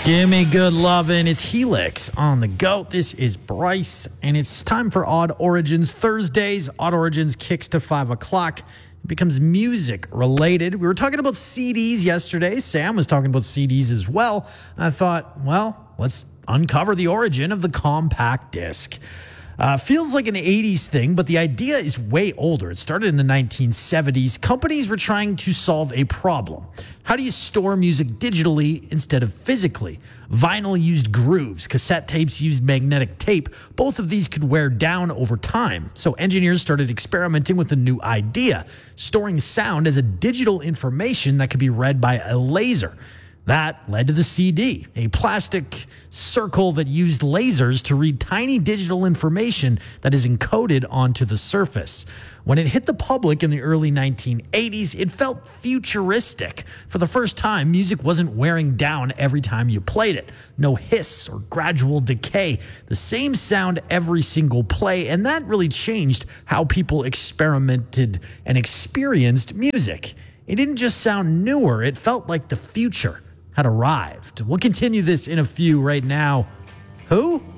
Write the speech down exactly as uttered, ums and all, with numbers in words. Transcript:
Give me good lovin'. It's Helix on the go. This is Bryce, and it's time for Odd Origins Thursdays. Odd Origins kicks to five o'clock. It becomes music related. We were talking about C Ds yesterday. Sam was talking about C Ds as well. I thought, well, let's uncover the origin of the compact disc. Uh, feels like an eighties thing, but the idea is way older. It started in the nineteen seventies. Companies were trying to solve a problem. How do you store music digitally instead of physically? Vinyl used grooves. Cassette tapes used magnetic tape. Both of these could wear down over time. So engineers started experimenting with a new idea, storing sound as a digital information that could be read by a laser. That led to the C D, a plastic circle that used lasers to read tiny digital information that is encoded onto the surface. When it hit the public in the early nineteen eighties, it felt futuristic. For the first time, music wasn't wearing down every time you played it. No hiss or gradual decay. The same sound every single play, and that really changed how people experimented and experienced music. It didn't just sound newer, it felt like the future had arrived. We'll continue this in a few right now. Who?